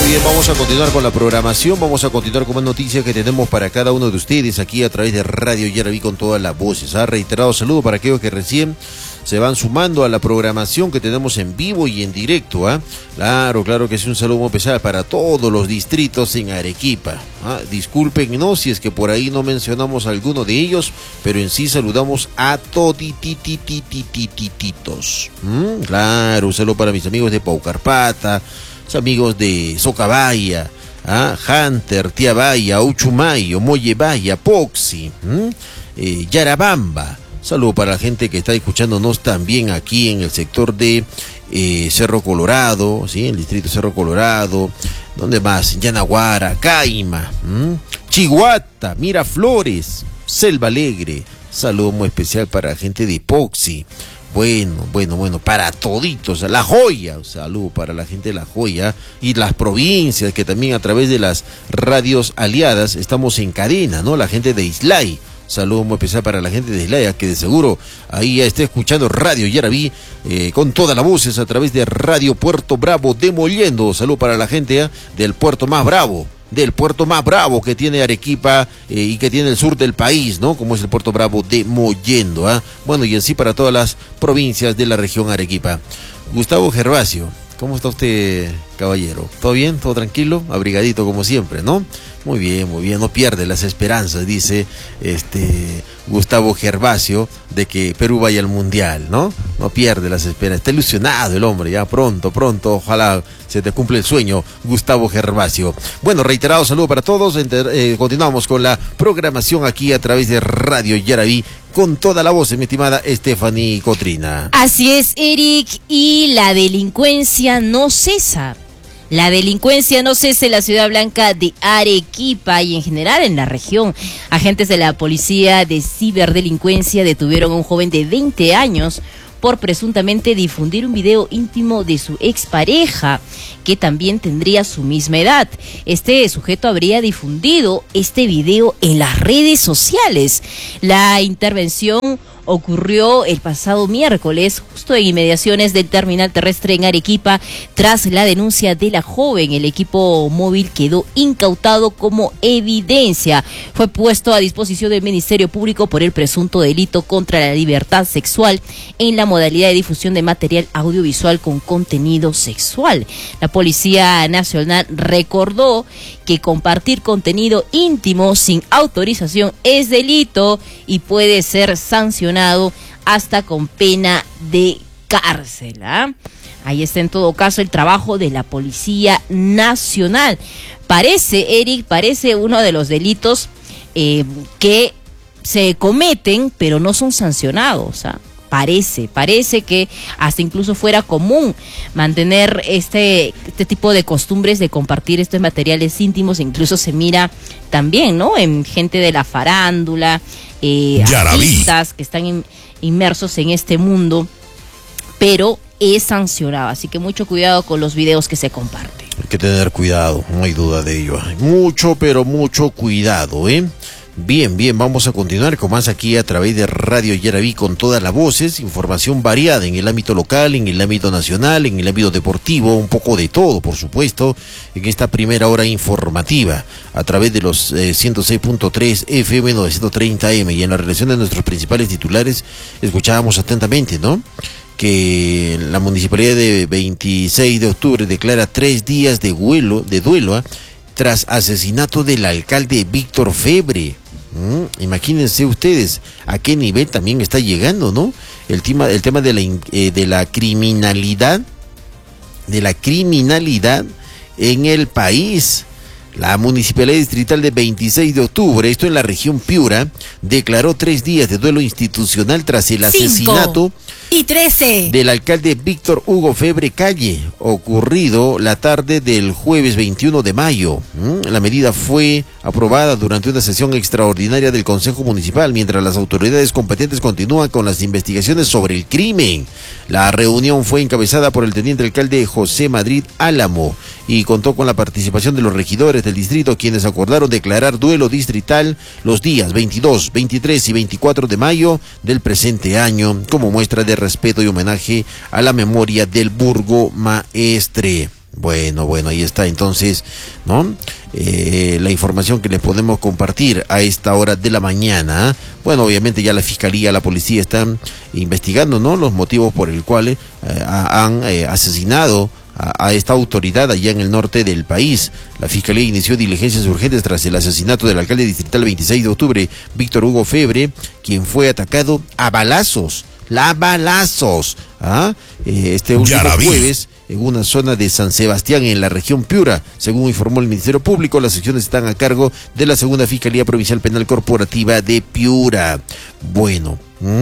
bien, vamos a continuar con la programación, vamos a continuar con más noticias que tenemos para cada uno de ustedes aquí a través de Radio Yaraví con todas las voces. Reiterado saludo para aquellos que recién se van sumando a la programación que tenemos en vivo y en directo. Claro que es un saludo muy especial para todos los distritos en Arequipa. Discúlpenos si es que por ahí no mencionamos alguno de ellos, pero en sí saludamos a todititititititos. Claro, un saludo para mis amigos de Paucarpata, amigos de Socabaya, Hunter, Tiabaya, Uchumayo, Mollevaya, Poxi, Yarabamba. Saludo para la gente que está escuchándonos también aquí en el sector de Cerro Colorado, ¿sí? El distrito de Cerro Colorado, ¿dónde más? Yanaguara, Caima, Chiguata, Miraflores, Selva Alegre. Saludo muy especial para la gente de Poxi. Bueno, para toditos, La Joya, un saludo para la gente de La Joya y las provincias que también a través de las radios aliadas estamos en cadena, ¿no? La gente de Islay, saludo muy especial para la gente de Islay, que de seguro ahí ya está escuchando Radio Yaraví con todas las voces a través de Radio Puerto Bravo de Mollendo. Saludo para la gente del puerto más bravo que tiene Arequipa y que tiene el sur del país, ¿no? Como es el Puerto Bravo de Mollendo, Bueno, y así para todas las provincias de la región Arequipa. Gustavo Gervasio, ¿cómo está usted, caballero? ¿Todo bien? ¿Todo tranquilo? Abrigadito como siempre, ¿no? Muy bien, no pierde las esperanzas, dice Gustavo Gervasio, de que Perú vaya al Mundial, ¿no? No pierde las esperanzas, está ilusionado el hombre, ya pronto, ojalá se te cumple el sueño, Gustavo Gervasio. Bueno, reiterado saludo para todos, continuamos con la programación aquí a través de Radio Yaraví, con toda la voz, mi estimada Stephanie Cotrina. Así es, Eric, y la delincuencia no cesa. La delincuencia no cesa en la Ciudad Blanca de Arequipa y en general en la región. Agentes de la policía de ciberdelincuencia detuvieron a un joven de 20 años por presuntamente difundir un video íntimo de su expareja, que también tendría su misma edad. Este sujeto habría difundido este video en las redes sociales. La intervención ocurrió el pasado miércoles, justo en inmediaciones del terminal terrestre en Arequipa. Tras la denuncia de la joven, el equipo móvil quedó incautado como evidencia. Fue puesto a disposición del Ministerio Público por el presunto delito contra la libertad sexual en la modalidad de difusión de material audiovisual con contenido sexual. La Policía Nacional recordó que compartir contenido íntimo sin autorización es delito y puede ser sancionado hasta con pena de cárcel. Ahí está en todo caso el trabajo de la Policía Nacional. Parece, Eric, uno de los delitos que se cometen pero no son sancionados. Parece que hasta incluso fuera común mantener este tipo de costumbres de compartir estos materiales íntimos. Incluso se mira también, ¿no?, en gente de la farándula, artistas que están inmersos en este mundo, pero es sancionado. Así que mucho cuidado con los videos que se comparten. Hay que tener cuidado, no hay duda de ello. Mucho cuidado, Bien, vamos a continuar con más aquí a través de Radio Yaraví con todas las voces, información variada en el ámbito local, en el ámbito nacional, en el ámbito deportivo, un poco de todo, por supuesto, en esta primera hora informativa, a través de los 106.3 FM 930 AM, y en la relación de nuestros principales titulares, escuchábamos atentamente, ¿no?, que la municipalidad de 26 de octubre declara 3 días de duelo tras asesinato del alcalde Víctor Febre. Imagínense ustedes a qué nivel también está llegando, ¿no?, el tema de la criminalidad en el país. La Municipalidad Distrital de 26 de octubre, esto en la región Piura, declaró 3 días de duelo institucional tras el asesinato 13 del alcalde Víctor Hugo Febre Calle, ocurrido la tarde del jueves 21 de mayo. La medida fue aprobada durante una sesión extraordinaria del Consejo Municipal, mientras las autoridades competentes continúan con las investigaciones sobre el crimen. La reunión fue encabezada por el teniente alcalde José Madrid Álamo y contó con la participación de los regidores del distrito, quienes acordaron declarar duelo distrital los días 22, 23 y 24 de mayo del presente año, como muestra de respeto y homenaje a la memoria del burgomaestre. Bueno, ahí está entonces, ¿no? La información que les podemos compartir a esta hora de la mañana. Bueno, obviamente ya la fiscalía, la policía están investigando, ¿no?, los motivos por el cual han asesinado a esta autoridad allá en el norte del país. La fiscalía inició diligencias urgentes tras el asesinato del alcalde distrital 26 de octubre, Víctor Hugo Febre, quien fue atacado a balazos. Este último jueves en una zona de San Sebastián, en la región Piura. Según informó el Ministerio Público, las secciones están a cargo de la Segunda Fiscalía Provincial Penal Corporativa de Piura. Bueno,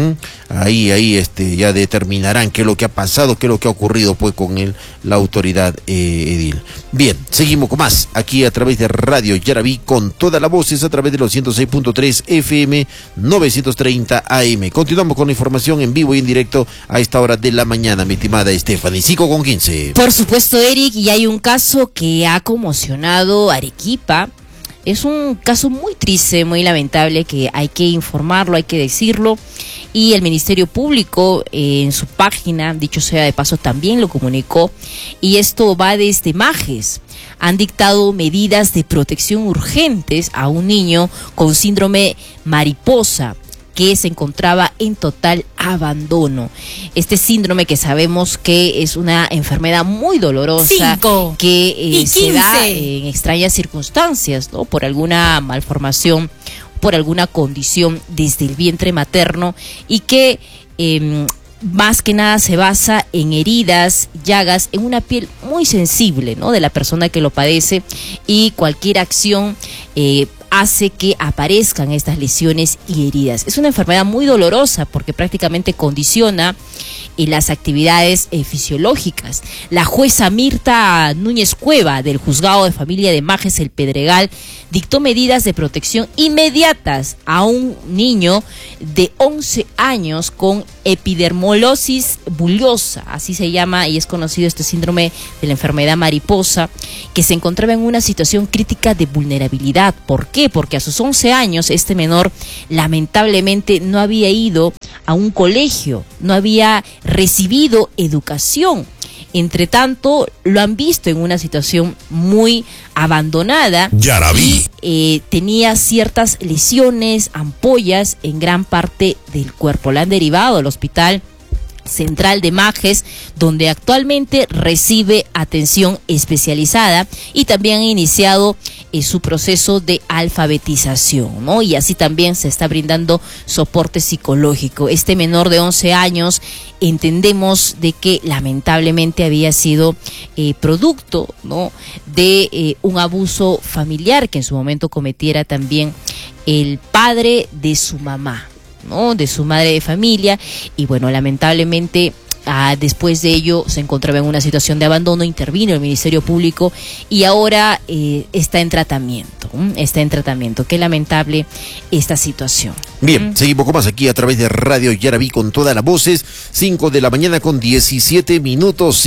ahí ya determinarán qué es lo que ha pasado, qué es lo que ha ocurrido pues con la autoridad edil. Bien, seguimos con más aquí a través de Radio Yaraví, con todas las voces, a través de los 106.3 FM, 930 AM. Continuamos con la información en vivo y en directo a esta hora de la mañana, mi estimada Stephanie. 5:15. Por supuesto, Eric, y hay un caso que ha conmocionado a Arequipa. Es un caso muy triste, muy lamentable, que hay que informarlo, hay que decirlo. Y el Ministerio Público en su página, dicho sea de paso, también lo comunicó. Y esto va desde Majes. Han dictado medidas de protección urgentes a un niño con síndrome mariposa, que se encontraba en total abandono. Este síndrome, que sabemos que es una enfermedad muy dolorosa, que se da en extrañas circunstancias, ¿no?, por alguna malformación, por alguna condición desde el vientre materno, y que más que nada se basa en heridas, llagas en una piel muy sensible, ¿no?, de la persona que lo padece, y cualquier acción hace que aparezcan estas lesiones y heridas. Es una enfermedad muy dolorosa porque prácticamente condiciona las actividades fisiológicas. La jueza Mirta Núñez Cueva, del Juzgado de Familia de Majes El Pedregal, dictó medidas de protección inmediatas a un niño de 11 años con epidermolosis bullosa, así se llama y es conocido este síndrome de la enfermedad mariposa, que se encontraba en una situación crítica de vulnerabilidad. ¿Por qué? Porque a sus 11 años este menor lamentablemente no había ido a un colegio, no había recibido educación. Entre tanto, lo han visto en una situación muy abandonada. Y tenía ciertas lesiones, ampollas en gran parte del cuerpo. La han derivado al Hospital Central de Majes, donde actualmente recibe atención especializada, y también ha iniciado su proceso de alfabetización, ¿no? Y así también se está brindando soporte psicológico. Este menor de 11 años entendemos de que lamentablemente había sido producto, ¿no?, de un abuso familiar que en su momento cometiera también el padre de su mamá, ¿no?, de su madre de familia. Y bueno, lamentablemente después de ello se encontraba en una situación de abandono, intervino el Ministerio Público y ahora está en tratamiento. Qué lamentable esta situación. Bien, seguimos con más aquí a través de Radio Yaraví, con todas las voces. 5:17 a.m,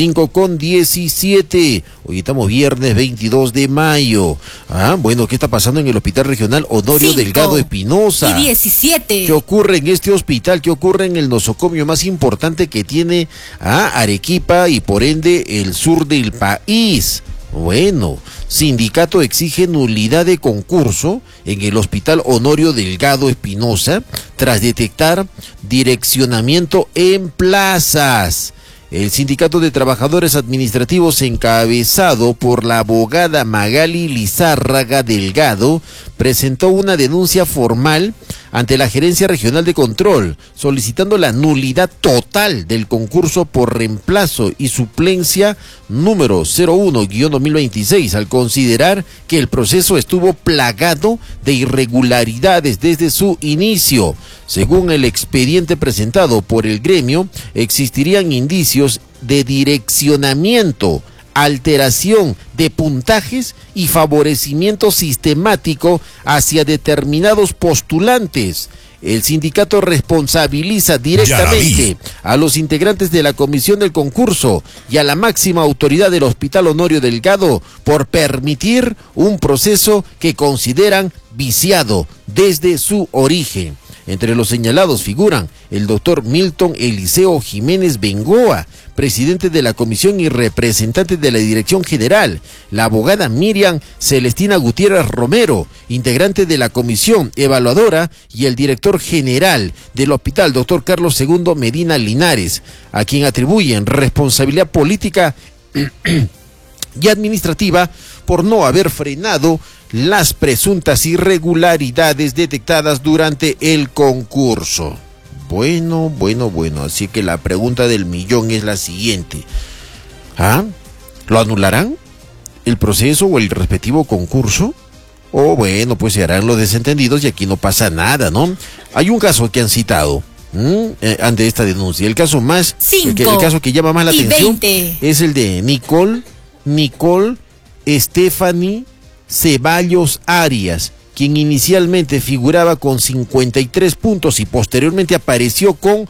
5:17. Hoy estamos viernes 22 de mayo. Bueno, ¿qué está pasando en el Hospital Regional Honorio Delgado Espinosa? 5:17. ¿Qué ocurre en este hospital? ¿Qué ocurre en el nosocomio más importante que tiene Arequipa y por ende el sur del país? Bueno, sindicato exige nulidad de concurso en el Hospital Honorio Delgado Espinosa tras detectar direccionamiento en plazas. El Sindicato de Trabajadores Administrativos, encabezado por la abogada Magali Lizárraga Delgado, presentó una denuncia formal ante la Gerencia Regional de Control, solicitando la nulidad total del concurso por reemplazo y suplencia número 01-2026, al considerar que el proceso estuvo plagado de irregularidades desde su inicio. Según el expediente presentado por el gremio, existirían indicios de direccionamiento, alteración de puntajes y favorecimiento sistemático hacia determinados postulantes. El sindicato responsabiliza directamente a los integrantes de la comisión del concurso y a la máxima autoridad del Hospital Honorio Delgado por permitir un proceso que consideran viciado desde su origen. Entre los señalados figuran el doctor Milton Eliseo Jiménez Bengoa, presidente de la comisión y representante de la dirección general, la abogada Miriam Celestina Gutiérrez Romero, integrante de la comisión evaluadora, y el director general del hospital, doctor Carlos II Medina Linares, a quien atribuyen responsabilidad política y administrativa por no haber frenado las presuntas irregularidades detectadas durante el concurso. Bueno, así que la pregunta del millón es la siguiente. ¿Lo anularán el proceso o el respectivo concurso? O bueno, pues se harán los desentendidos y aquí no pasa nada, ¿no? Hay un caso que han citado ante esta denuncia. El caso más, el caso que llama más la atención 20. Es el de Nicole Stephanie Ceballos Arias, quien inicialmente figuraba con 53 puntos y posteriormente apareció con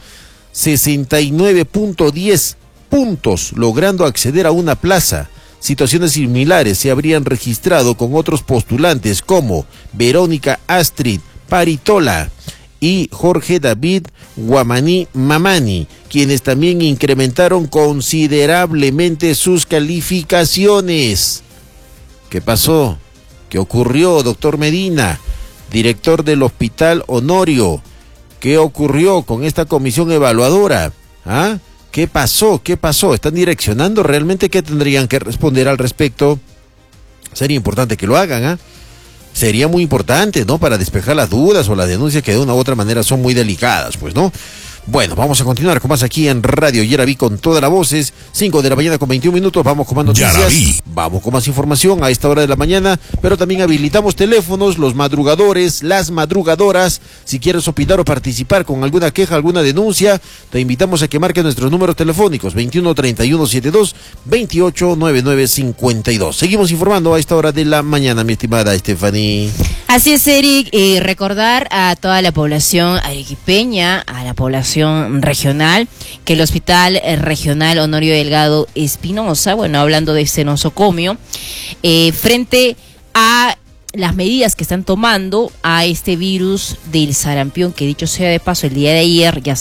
69.10 puntos, logrando acceder a una plaza. Situaciones similares se habrían registrado con otros postulantes como Verónica Astrid Paritola y Jorge David Guamaní Mamani, quienes también incrementaron considerablemente sus calificaciones. ¿Qué pasó? ¿Qué ocurrió, doctor Medina, director del Hospital Honorio? ¿Qué ocurrió con esta comisión evaluadora? ¿Qué pasó? ¿Están direccionando realmente? ¿Qué tendrían que responder al respecto? Sería importante que lo hagan, Sería muy importante, ¿no? Para despejar las dudas o las denuncias que de una u otra manera son muy delicadas, pues, ¿no? Bueno, vamos a continuar con más aquí en Radio Yaraví con todas las voces. 5 de la mañana con 21 minutos. Vamos con más noticias. Yaraví. Vamos con más información a esta hora de la mañana. Pero también habilitamos teléfonos, los madrugadores, las madrugadoras. Si quieres opinar o participar con alguna queja, alguna denuncia, te invitamos a que marques nuestros números telefónicos 21 31 72 28 99 52. Seguimos informando a esta hora de la mañana, mi estimada Stephanie. Así es, Eric. Recordar a toda la población arequipeña, a la población regional, que el Hospital Regional Honorio Delgado Espinosa, hablando de este nosocomio, frente a las medidas que están tomando a este virus del sarampión, que dicho sea de paso, el día de ayer ya